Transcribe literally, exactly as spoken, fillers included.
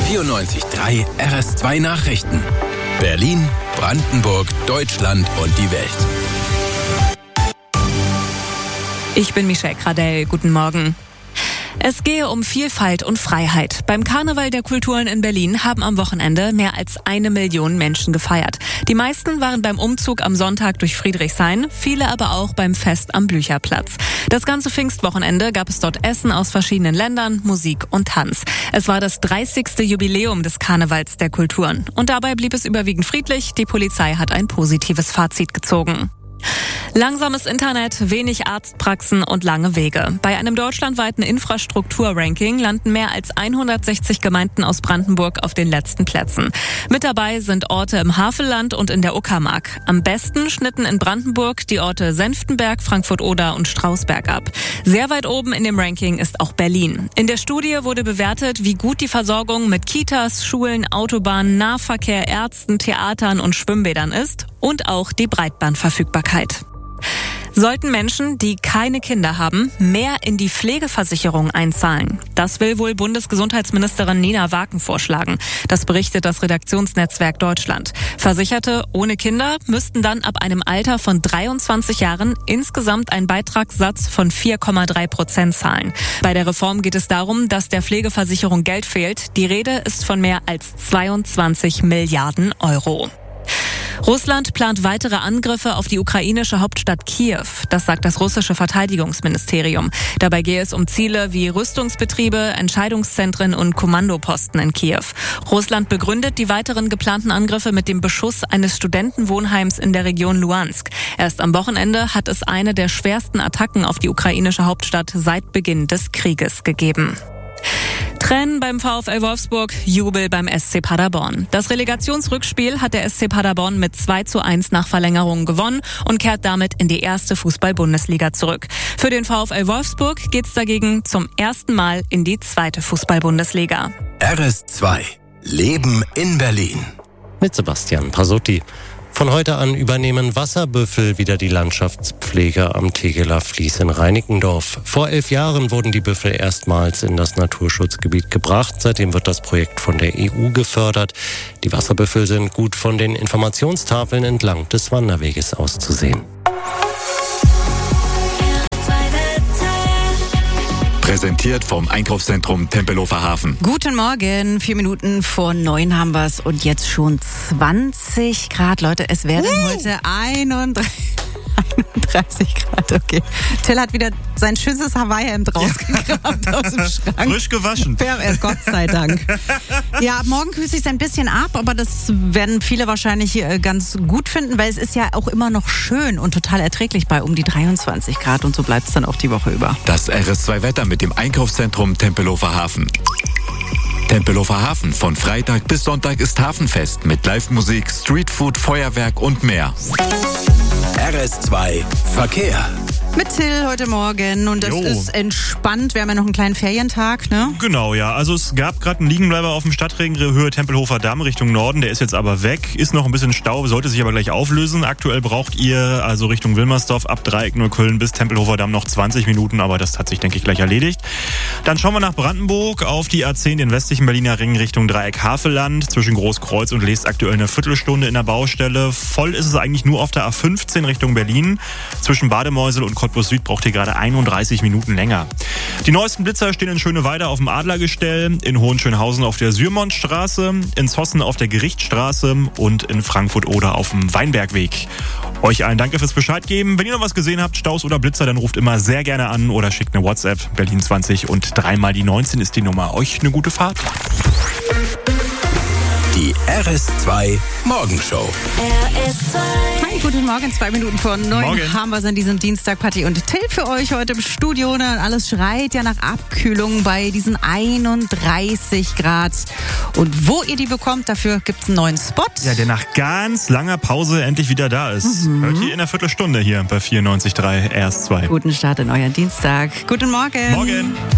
vierundneunzig Komma drei R S zwei Nachrichten. Berlin, Brandenburg, Deutschland und die Welt. Ich bin Michelle Gradell. Guten Morgen. Es gehe um Vielfalt und Freiheit. Beim Karneval der Kulturen in Berlin haben am Wochenende mehr als eine Million Menschen gefeiert. Die meisten waren beim Umzug am Sonntag durch Friedrichshain, viele aber auch beim Fest am Blücherplatz. Das ganze Pfingstwochenende gab es dort Essen aus verschiedenen Ländern, Musik und Tanz. Es war das dreißigste Jubiläum des Karnevals der Kulturen. Und dabei blieb es überwiegend friedlich. Die Polizei hat ein positives Fazit gezogen. Langsames Internet, wenig Arztpraxen und lange Wege. Bei einem deutschlandweiten Infrastrukturranking landen mehr als hundertsechzig Gemeinden aus Brandenburg auf den letzten Plätzen. Mit dabei sind Orte im Havelland und in der Uckermark. Am besten schnitten in Brandenburg die Orte Senftenberg, Frankfurt-Oder und Strausberg ab. Sehr weit oben in dem Ranking ist auch Berlin. In der Studie wurde bewertet, wie gut die Versorgung mit Kitas, Schulen, Autobahnen, Nahverkehr, Ärzten, Theatern und Schwimmbädern ist und auch die Breitbandverfügbarkeit. Sollten Menschen, die keine Kinder haben, mehr in die Pflegeversicherung einzahlen? Das will wohl Bundesgesundheitsministerin Nina Waken vorschlagen. Das berichtet das Redaktionsnetzwerk Deutschland. Versicherte ohne Kinder müssten dann ab einem Alter von dreiundzwanzig Jahren insgesamt einen Beitragssatz von vier Komma drei Prozent zahlen. Bei der Reform geht es darum, dass der Pflegeversicherung Geld fehlt. Die Rede ist von mehr als zweiundzwanzig Milliarden Euro. Russland plant weitere Angriffe auf die ukrainische Hauptstadt Kiew. Das sagt das russische Verteidigungsministerium. Dabei gehe es um Ziele wie Rüstungsbetriebe, Entscheidungszentren und Kommandoposten in Kiew. Russland begründet die weiteren geplanten Angriffe mit dem Beschuss eines Studentenwohnheims in der Region Luhansk. Erst am Wochenende hat es eine der schwersten Attacken auf die ukrainische Hauptstadt seit Beginn des Krieges gegeben. Tränen beim VfL Wolfsburg, Jubel beim S C Paderborn. Das Relegationsrückspiel hat der S C Paderborn mit zwei zu eins nach Verlängerung gewonnen und kehrt damit in die erste Fußball-Bundesliga zurück. Für den VfL Wolfsburg geht's dagegen zum ersten Mal in die zweite Fußball-Bundesliga. R S zwei. Leben in Berlin. Mit Sebastian Pasotti. Von heute an übernehmen Wasserbüffel wieder die Landschaftspflege am Tegeler Fließ in Reinickendorf. Vor elf Jahren wurden die Büffel erstmals in das Naturschutzgebiet gebracht. Seitdem wird das Projekt von der E U gefördert. Die Wasserbüffel sind gut von den Informationstafeln entlang des Wanderweges auszusehen. Präsentiert vom Einkaufszentrum Tempelhofer Hafen. Guten Morgen, vier Minuten vor neun haben wir es und jetzt schon zwanzig Grad. Leute, es werden uh. heute einunddreißig Grad, okay. Till hat wieder sein schönes Hawaii-Hemd rausgekramt ja. aus dem Schrank. Frisch gewaschen. Gott sei Dank. Ja, ab morgen kühlt es sich ein bisschen ab, aber das werden viele wahrscheinlich ganz gut finden, weil es ist ja auch immer noch schön und total erträglich bei um die dreiundzwanzig Grad und so bleibt es dann auch die Woche über. Das R S zwei Wetter mit dem Einkaufszentrum Tempelhofer Hafen. Tempelhofer Hafen. Von Freitag bis Sonntag ist Hafenfest mit Live-Musik, Streetfood, Feuerwerk und mehr. R S zwei Verkehr. Mit Till heute Morgen und es ist entspannt. Wir haben ja noch einen kleinen Ferientag, ne? Genau, ja. Also es gab gerade einen Liegenbleiber auf dem Stadtring Höhe Tempelhofer Damm Richtung Norden. Der ist jetzt aber weg. Ist noch ein bisschen Stau, sollte sich aber gleich auflösen. Aktuell braucht ihr also Richtung Wilmersdorf ab Dreieck Neukölln bis Tempelhofer Damm noch zwanzig Minuten. Aber das hat sich, denke ich, gleich erledigt. Dann schauen wir nach Brandenburg auf die A zehn, den westlichen Berliner Ring Richtung Dreieck Havelland. Zwischen Großkreuz und Leest aktuell eine Viertelstunde in der Baustelle. Voll ist es eigentlich nur auf der A fünfzehn Richtung Berlin. Zwischen Bademeusel und Cottbus Süd braucht ihr gerade einunddreißig Minuten länger. Die neuesten Blitzer stehen in Schöneweide auf dem Adlergestell, in Hohenschönhausen auf der Sürmondstraße, in Zossen auf der Gerichtsstraße und in Frankfurt-Oder auf dem Weinbergweg. Euch allen danke fürs Bescheid geben. Wenn ihr noch was gesehen habt, Staus oder Blitzer, dann ruft immer sehr gerne an oder schickt eine WhatsApp. Berlin zwanzig und dreimal die neunzehn ist die Nummer. Euch eine gute Fahrt. Die R S zwei Morgenshow. R S zwei. Hi, guten Morgen, zwei Minuten vor neun Morgen. Haben wir es an diesem Dienstag. Patti und Till für euch heute im Studio. Und alles schreit ja nach Abkühlung bei diesen einunddreißig Grad. Und wo ihr die bekommt, dafür gibt es einen neuen Spot. Ja, der nach ganz langer Pause endlich wieder da ist. Mhm. Hört ihr in einer Viertelstunde hier bei vierundneunzig Komma drei R S zwei. Guten Start in euren Dienstag. Guten Morgen. Morgen.